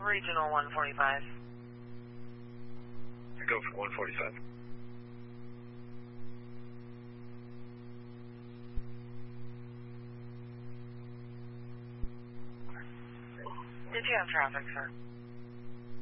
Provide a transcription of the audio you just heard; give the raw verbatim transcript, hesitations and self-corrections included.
Regional one forty-five. I go for one forty-five. Did you have traffic, sir?